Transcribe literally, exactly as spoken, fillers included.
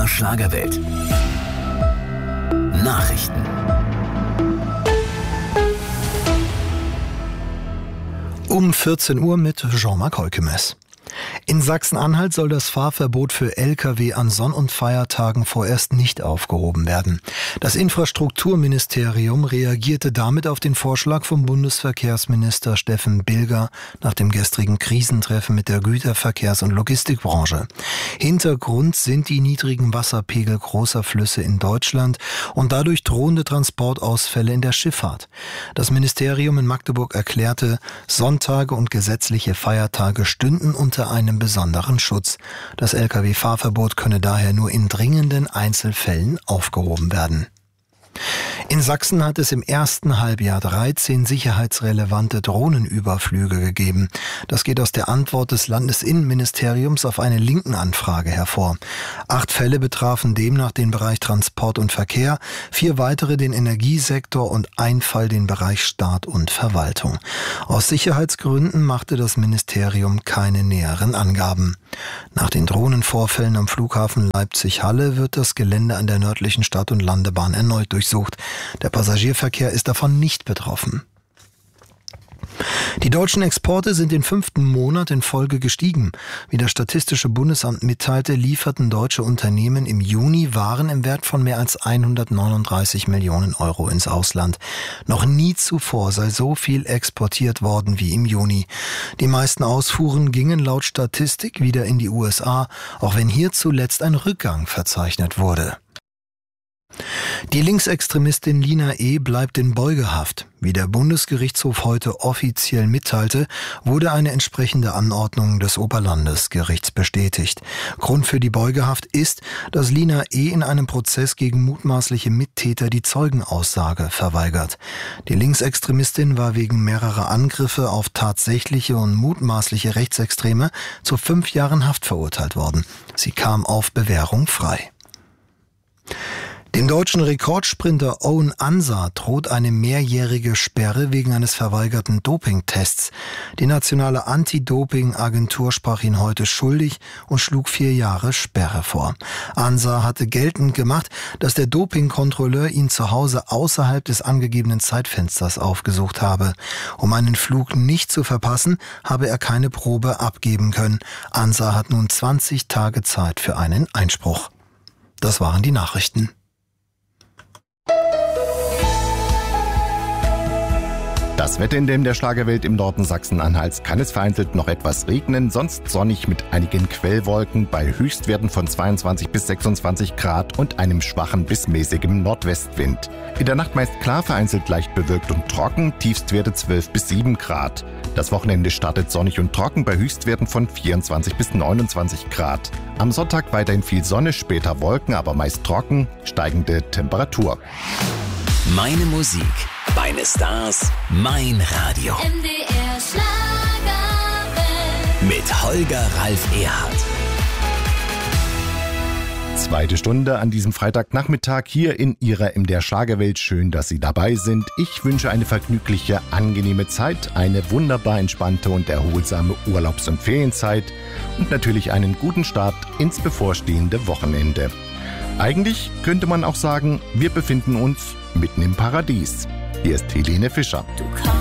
Schlagerwelt. Nachrichten. Um vierzehn Uhr mit Jean-Marc Heukemes. In Sachsen-Anhalt soll das Fahrverbot für L K W an Sonn- und Feiertagen vorerst nicht aufgehoben werden. Das Infrastrukturministerium reagierte damit auf den Vorschlag vom Bundesverkehrsminister Steffen Bilger nach dem gestrigen Krisentreffen mit der Güterverkehrs- und Logistikbranche. Hintergrund sind die niedrigen Wasserpegel großer Flüsse in Deutschland und dadurch drohende Transportausfälle in der Schifffahrt. Das Ministerium in Magdeburg erklärte, Sonntage und gesetzliche Feiertage stünden unter einem besonderen Schutz. Das L K W-Fahrverbot könne daher nur in dringenden Einzelfällen aufgehoben werden. In Sachsen hat es im ersten Halbjahr dreizehn sicherheitsrelevante Drohnenüberflüge gegeben. Das geht aus der Antwort des Landesinnenministeriums auf eine Linken-Anfrage hervor. Acht Fälle betrafen demnach den Bereich Transport und Verkehr, vier weitere den Energiesektor und ein Fall den Bereich Staat und Verwaltung. Aus Sicherheitsgründen machte das Ministerium keine näheren Angaben. Nach den Drohnenvorfällen am Flughafen Leipzig-Halle wird das Gelände an der nördlichen Stadt- und Landebahn erneut durchsucht. Der Passagierverkehr ist davon nicht betroffen. Die deutschen Exporte sind den fünften Monat in Folge gestiegen. Wie das Statistische Bundesamt mitteilte, lieferten deutsche Unternehmen im Juni Waren im Wert von mehr als hundertneununddreißig Millionen Euro ins Ausland. Noch nie zuvor sei so viel exportiert worden wie im Juni. Die meisten Ausfuhren gingen laut Statistik wieder in die U S A, auch wenn hier zuletzt ein Rückgang verzeichnet wurde. Die Linksextremistin Lina E. bleibt in Beugehaft. Wie der Bundesgerichtshof heute offiziell mitteilte, wurde eine entsprechende Anordnung des Oberlandesgerichts bestätigt. Grund für die Beugehaft ist, dass Lina E. in einem Prozess gegen mutmaßliche Mittäter die Zeugenaussage verweigert. Die Linksextremistin war wegen mehrerer Angriffe auf tatsächliche und mutmaßliche Rechtsextreme zu fünf Jahren Haft verurteilt worden. Sie kam auf Bewährung frei. Dem deutschen Rekordsprinter Owen Ansah droht eine mehrjährige Sperre wegen eines verweigerten Dopingtests. Die nationale Anti-Doping-Agentur sprach ihn heute schuldig und schlug vier Jahre Sperre vor. Ansah hatte geltend gemacht, dass der Dopingkontrolleur ihn zu Hause außerhalb des angegebenen Zeitfensters aufgesucht habe. Um einen Flug nicht zu verpassen, habe er keine Probe abgeben können. Ansah hat nun zwanzig Tage Zeit für einen Einspruch. Das waren die Nachrichten. Das Wetter in dem der Schlagerwelt im Norden Sachsen-Anhalts kann es vereinzelt noch etwas regnen, sonst sonnig mit einigen Quellwolken bei Höchstwerten von zweiundzwanzig bis sechsundzwanzig Grad und einem schwachen bis mäßigem Nordwestwind. In der Nacht meist klar, vereinzelt leicht bewölkt und trocken, Tiefstwerte zwölf bis sieben Grad. Das Wochenende startet sonnig und trocken bei Höchstwerten von vierundzwanzig bis neunundzwanzig Grad. Am Sonntag weiterhin viel Sonne, später Wolken, aber meist trocken, steigende Temperatur. Meine Musik, meine Stars, mein Radio. M D R Schlagerwelt. Mit Holger Ralf Erhardt. Zweite Stunde an diesem Freitagnachmittag hier in Ihrer M D R Schlagerwelt. Schön, dass Sie dabei sind. Ich wünsche eine vergnügliche, angenehme Zeit, eine wunderbar entspannte und erholsame Urlaubs- und Ferienzeit und natürlich einen guten Start ins bevorstehende Wochenende. Eigentlich könnte man auch sagen, wir befinden uns mitten im Paradies. Hier ist Helene Fischer. Du kommst